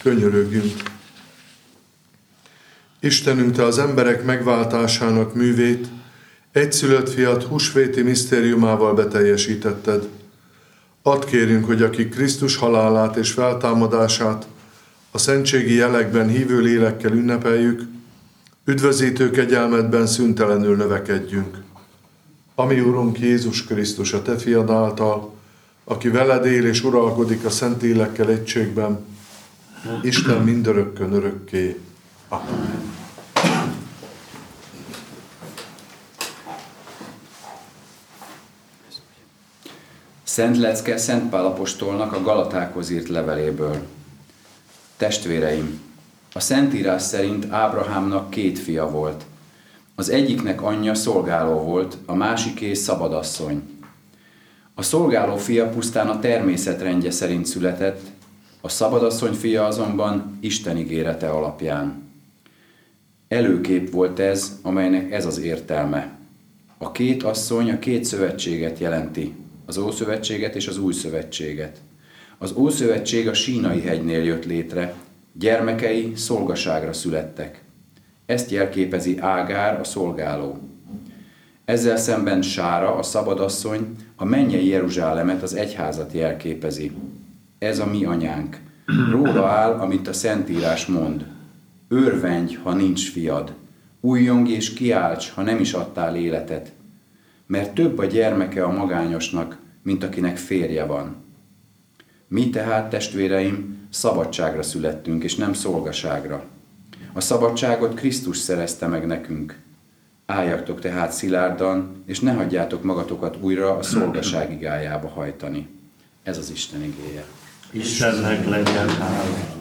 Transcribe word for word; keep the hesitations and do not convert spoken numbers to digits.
Könyörögjünk! Istenünk, Te az emberek megváltásának művét egyszülött fiad húsvéti misztériumával beteljesítetted. Add kérünk, hogy akik Krisztus halálát és feltámadását a szentségi jelekben hívő lélekkel ünnepeljük, üdvözítő kegyelmedben szüntelenül növekedjünk. Ami Urunk Jézus Krisztus, a Te fiad által, aki veled él és uralkodik a Szentlélekkel egységben, Isten mindörökkön örökké. Amen. Szent lecke Szent Pál apostolnak a Galatákhoz írt leveléből. Testvéreim, a Szentírás szerint Ábrahámnak két fia volt. Az egyiknek anyja szolgáló volt, a másiké szabadasszony. A szolgáló fia pusztán a természetrendje szerint született, a szabadasszony fia azonban Isten ígérete alapján. Előkép volt ez, amelynek ez az értelme. A két asszony a két szövetséget jelenti, az Ószövetséget és az Új Szövetséget. Az Ószövetség a Sínai hegynél jött létre, gyermekei szolgaságra születtek. Ezt jelképezi Ágár, a szolgáló. Ezzel szemben Sára, a szabadasszony, a mennyei Jeruzsálemet, az egyházat jelképezi. Ez a mi anyánk. Róla áll, amit a Szentírás mond. Örvendj, ha nincs fiad. Újjongj és kiálts, ha nem is adtál életet. Mert több a gyermeke a magányosnak, mint akinek férje van. Mi tehát, testvéreim, szabadságra születtünk, és nem szolgaságra. A szabadságot Krisztus szerezte meg nekünk. Álljatok tehát szilárdan, és ne hagyjátok magatokat újra a szolgaság igájába hajtani. Ez az Isten igéje. Istennek legyen hála.